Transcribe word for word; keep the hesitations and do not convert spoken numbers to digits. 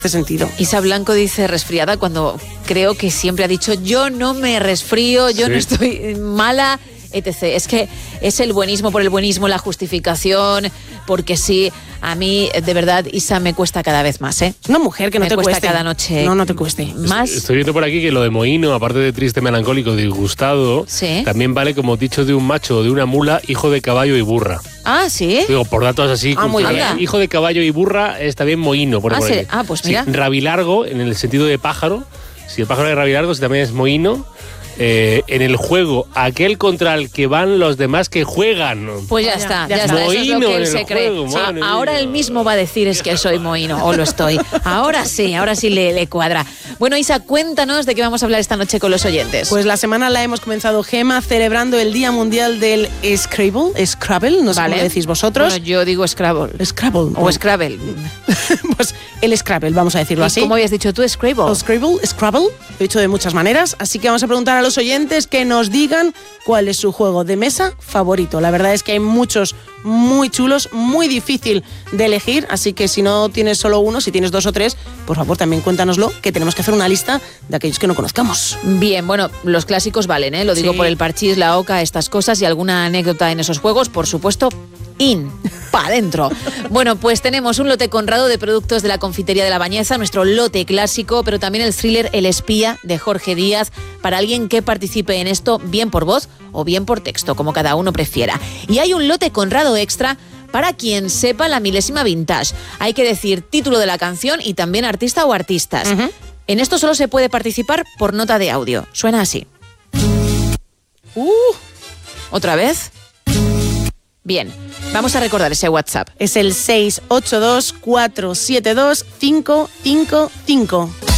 este sentido. Isa Blanco dice resfriada cuando creo que siempre ha dicho yo no me resfrío, yo sí. no estoy mala, etcétera. Es que es el buenismo por el buenismo, la justificación, porque sí, a mí de verdad Isa me cuesta cada vez más, ¿eh? Una mujer que no me te cuesta cueste. cada noche. No, no te cueste. Más. Estoy viendo por aquí que lo de mohíno, aparte de triste, melancólico, disgustado, ¿sí? también vale como dicho de un macho o de una mula, hijo de caballo y burra. Ah, ¿sí? Digo, por datos así. Ah, muy bien. Hijo de caballo y burra está bien mohíno. Por ah, por sí. aquí. ah, pues mira. Sí, rabilargo, en el sentido de pájaro. Si el pájaro es rabilargo, si también es mohíno. Eh, en el juego, aquel contra el que van los demás que juegan. Pues ya está, ya, ya está. Mohíno Eso es lo que él se cree. Juego, Sí, ahora mía. él mismo va a decir es que soy mohíno, o lo estoy. Ahora sí, ahora sí le, le cuadra. Bueno, Isa, cuéntanos de qué vamos a hablar esta noche con los oyentes. Pues la semana la hemos comenzado, Gema, celebrando el Día Mundial del Scrabble. Scrabble, no sé vale. cómo decís vosotros. Bueno, yo digo Scrabble. Scrabble. O Scrabble. Pues el Scrabble, vamos a decirlo así. ¿Cómo habías dicho tú, Scrabble? O Scrabble, Scrabble, lo he dicho de muchas maneras. Así que vamos a preguntar a los oyentes que nos digan cuál es su juego de mesa favorito. La verdad es que hay muchos muy chulos, muy difícil de elegir, así que si no tienes solo uno, si tienes dos o tres, por favor también cuéntanoslo, que tenemos que hacer una lista de aquellos que no conozcamos. Bien, bueno, los clásicos valen, ¿eh? Lo digo Sí. por el parchís, la oca, estas cosas y alguna anécdota en esos juegos, por supuesto, in, pa' dentro. Bueno, pues tenemos un lote Conrado de productos de la confitería de La Bañeza, nuestro lote clásico, pero también el thriller El espía de Jorge Díaz, para alguien que participe en esto, bien por voz o bien por texto, como cada uno prefiera. Y hay un lote Conrado extra para quien sepa la milésima vintage. Hay que decir título de la canción y también artista o artistas. Uh-huh. En esto solo se puede participar por nota de audio. Suena así. Uh. ¿Otra vez? Bien, vamos a recordar ese WhatsApp. Es el seis ocho dos, cuatro siete dos, cinco cinco cinco.